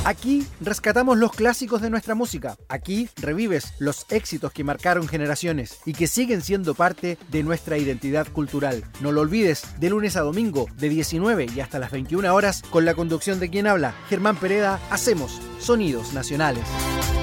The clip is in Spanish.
Aquí rescatamos los clásicos de nuestra música. Aquí revives los éxitos que marcaron generaciones y que siguen siendo parte de nuestra identidad cultural. No lo olvides, de lunes a domingo, de 19 y hasta las 21 horas, con la conducción de quien habla, Germán Pereda, hacemos Sonidos Nacionales.